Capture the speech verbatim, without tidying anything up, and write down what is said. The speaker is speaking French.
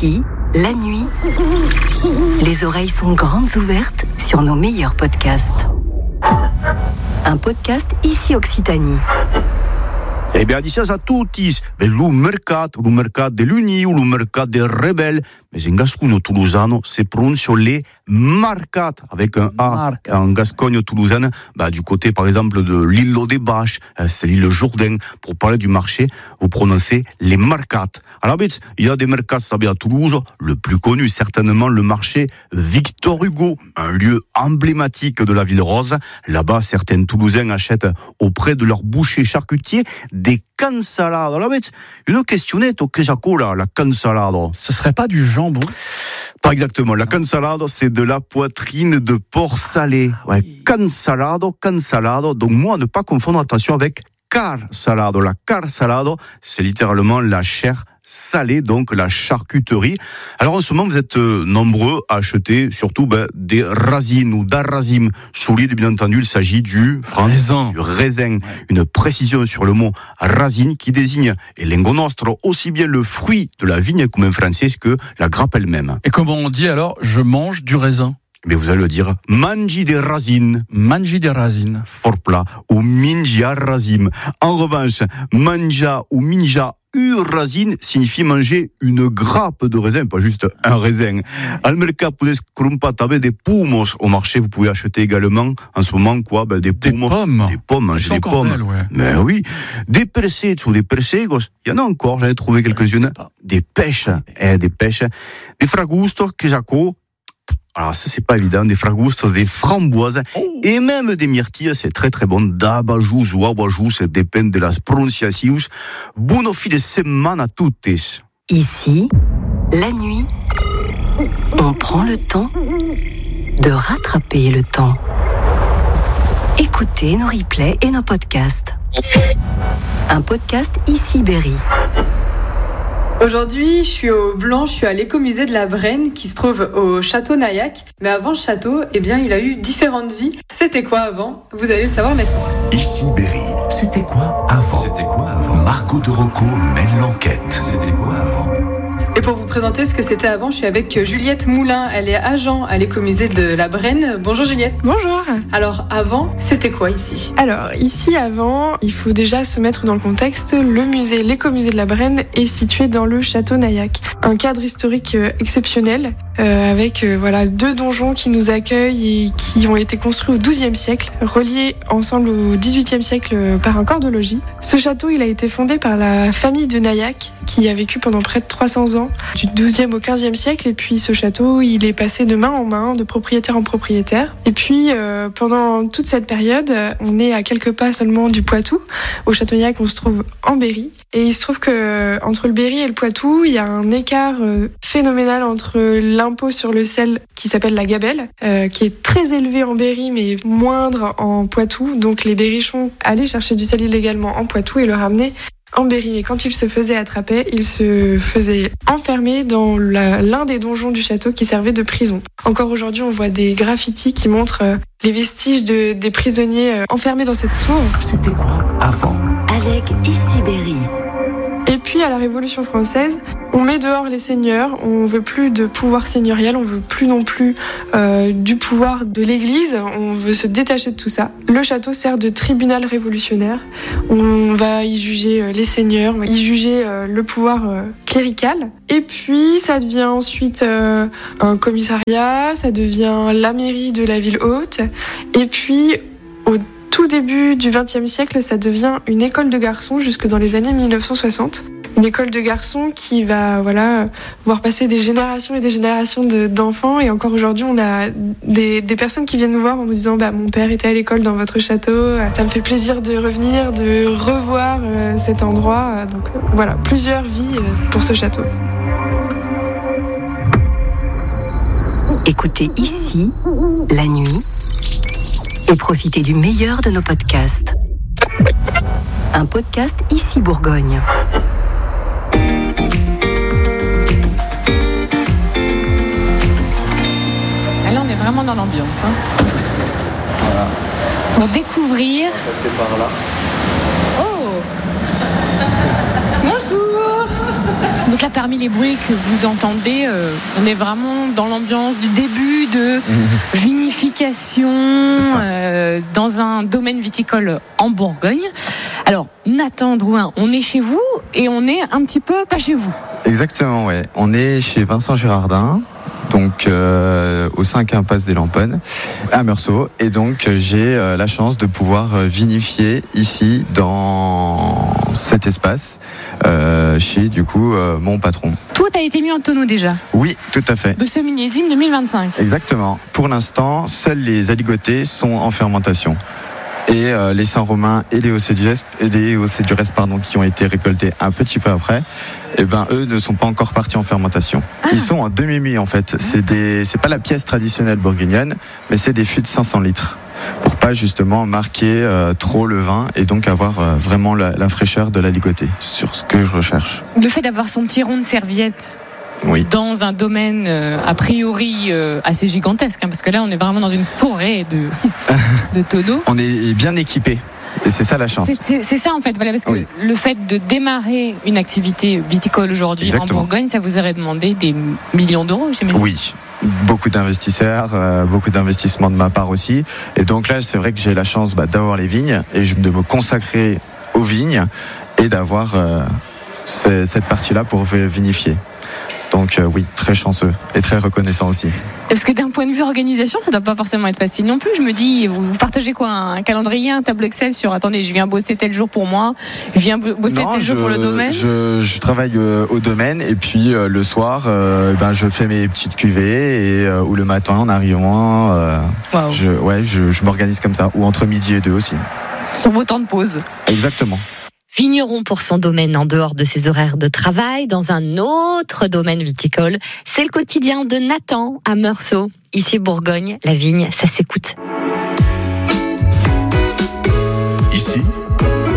Ici, la nuit, les oreilles sont grandes ouvertes sur nos meilleurs podcasts. Un podcast Ici Occitanie. Eh bien, diciamo a tutti, lo mercato, lo mercato dell'Uni, lo mercato des rebelles, mais en gascogno toulousano, c'est prononcé les marcat, avec un A, Marcat. En gascogne toulousaine, bah, du côté, par exemple, de l'île des Bâches, c'est l'île Jourdain, pour parler du marché, vous prononcez les marcat. Alors, il y a des mercats à Toulouse, le plus connu, certainement, le marché Victor Hugo, un lieu emblématique de la ville rose. Là-bas, certains Toulousains achètent auprès de leur boucher charcutier des cansalades. Alors, une questionnette au quesaco, là, la cansalade. Ce serait pas du jambon? Pas exactement. La cansalade, c'est de la poitrine de porc salé. Ouais, cansalade, cansalade. Donc, moi, ne pas confondre, attention, avec car salade. La car salade, c'est littéralement la chair salée, donc la charcuterie. Alors en ce moment, vous êtes euh, nombreux à acheter surtout ben, des racines ou d'arrazim. Solide, bien entendu, il s'agit du, raisin. du raisin. Une précision sur le mot racine qui désigne, et lengo nostro, aussi bien le fruit de la vigne comme en français que la grappe elle-même. Et comment on dit alors, je mange du raisin? Mais vous allez le dire, mangi des racines. Mangi des racines. Fort plat. Ou mingia racine. En revanche, manja ou minja u racine signifie manger une grappe de raisin, pas juste un raisin. Al mercato puedes comprar des pomos au marché. Vous pouvez acheter également en ce moment quoi, ben, des, des pomos, pommes. Des pommes, manger des pommes. Belles, ouais. Mais oui, des persés ou des persegos. Il y en a encore, j'en ai trouvé quelques-unes. Des pêches, eh, des pêches, des fragustos, quesaco. Alors ça c'est pas évident, des fragustos, des framboises oh. Et même des myrtilles, c'est très très bon. D'abajous ou abajous, ça dépend de la prononciation. Buon fin de semaine à toutes. Ici, la nuit, on prend le temps de rattraper le temps. Écoutez nos replays et nos podcasts. Un podcast Ici Berry. Aujourd'hui, je suis au Blanc, je suis à l'écomusée de la Brenne qui se trouve au château Naillac. Mais avant le château, eh bien, il a eu différentes vies. C'était quoi avant? Vous allez le savoir maintenant. Ici Berry, c'était quoi avant? C'était quoi avant? Margot de Rocco mène l'enquête. C'était quoi avant? Et pour vous présenter ce que c'était avant, je suis avec Juliette Moulin. Elle est agent à l'écomusée de la Brenne. Bonjour Juliette. Bonjour. Alors avant, c'était quoi ici? Alors ici avant, il faut déjà se mettre dans le contexte. Le musée, l'écomusée de la Brenne est situé dans le château Naillac. Un cadre historique exceptionnel euh, avec euh, voilà deux donjons qui nous accueillent et qui ont été construits au douzième siècle, reliés ensemble au dix-huitième siècle par un corps de logis. Ce château, il a été fondé par la famille de Naillac qui a vécu pendant près de trois cents ans, du douzième au quinzième siècle. Et puis ce château, il est passé de main en main, de propriétaire en propriétaire. Et puis euh, pendant toute cette période, on est à quelques pas seulement du Poitou. Au château Naillac, on se trouve en Berry. Et il se trouve que entre le Berry et le Poitou, il y a un écart euh, phénoménal entre l'impôt sur le sel qui s'appelle la gabelle, euh, qui est très élevé en Berry mais moindre en Poitou. Donc les berrichons allaient chercher du sel illégalement en Poitou et le ramenaient en Berry. Mais quand ils se faisaient attraper, ils se faisaient enfermer dans la, l'un des donjons du château qui servait de prison. Encore aujourd'hui, on voit des graffitis qui montrent euh, les vestiges de, des prisonniers euh, enfermés dans cette tour. C'était quoi avant? Avec Ici Berry. Et puis à la Révolution française, on met dehors les seigneurs, on veut plus de pouvoir seigneurial, on veut plus non plus euh, du pouvoir de l'Église, on veut se détacher de tout ça. Le château sert de tribunal révolutionnaire, on va y juger les seigneurs, on va y juger euh, le pouvoir euh, clérical. Et puis ça devient ensuite euh, un commissariat, ça devient la mairie de la ville haute, et puis au tout début du vingtième siècle, ça devient une école de garçons jusque dans les années mille neuf cent soixante. Une école de garçons qui va voilà, voir passer des générations et des générations de, d'enfants. Et encore aujourd'hui, on a des, des personnes qui viennent nous voir en nous disant bah, « Mon père était à l'école dans votre château, ça me fait plaisir de revenir, de revoir euh, cet endroit. » Donc euh, voilà, plusieurs vies euh, pour ce château. Écoutez Ici, la nuit, et profitez du meilleur de nos podcasts. Un podcast Ici Bourgogne. Là, on est vraiment dans l'ambiance. Hein. Voilà. Pour découvrir. On va passer par là. Oh. Bonjour. Donc là, parmi les bruits que vous entendez, euh, on est vraiment dans l'ambiance du début de mmh. vinification euh, dans un domaine viticole en Bourgogne. Alors, Nathan Drouin, on est chez vous et on est un petit peu pas chez vous. Exactement, ouais. On est chez Vincent Girardin, donc euh, au cinq impasse des Lamponnes, à Meursault. Et donc, j'ai euh, la chance de pouvoir vinifier ici, dans cet espace, euh, chez, du coup, euh, mon patron. Tout a été mis en tonneau déjà ? Oui, tout à fait. De ce millésime deux mille vingt-cinq ? Exactement. Pour l'instant, seuls les aligotés sont en fermentation. Et euh, les Saint-Romain et les Océdures, et les Océdures, pardon, qui ont été récoltés un petit peu après, eh ben eux ne sont pas encore partis en fermentation. Ah. Ils sont en demi-muit en fait. C'est des, c'est pas la pièce traditionnelle bourguignonne, mais c'est des fûts de cinq cents litres pour pas justement marquer euh, trop le vin et donc avoir euh, vraiment la, la fraîcheur de la ligotée sur ce que je recherche. Le fait d'avoir son petit rond de serviette. Oui. Dans un domaine euh, a priori euh, assez gigantesque, hein, parce que là on est vraiment dans une forêt de, de tonneaux. On est bien équipé. Et c'est ça la chance. C'est, c'est, c'est ça en fait, voilà, parce que oui. le fait de démarrer une activité viticole aujourd'hui Exactement. en Bourgogne, ça vous aurait demandé des millions d'euros, j'imagine. Oui, beaucoup d'investisseurs, euh, beaucoup d'investissements de ma part aussi. Et donc là, c'est vrai que j'ai la chance bah, d'avoir les vignes et de me consacrer aux vignes et d'avoir euh, cette partie-là pour vinifier. Donc euh, oui, très chanceux et très reconnaissant aussi. Parce que d'un point de vue organisation, ça ne doit pas forcément être facile non plus. Je me dis, vous, vous partagez quoi, un calendrier, un tableau Excel sur attendez, je viens bosser tel jour pour moi, je viens bosser non, tel je, jour pour le domaine. Je, je travaille euh, au domaine et puis euh, le soir, euh, ben, je fais mes petites cuvées et euh, ou le matin en arrivant, euh, wow. je, ouais, je, je m'organise comme ça, ou entre midi et deux aussi. Sur vos temps de pause. Exactement. Vigneron pour son domaine en dehors de ses horaires de travail, dans un autre domaine viticole. C'est le quotidien de Nathan à Meursault. Ici Bourgogne, la vigne, ça s'écoute.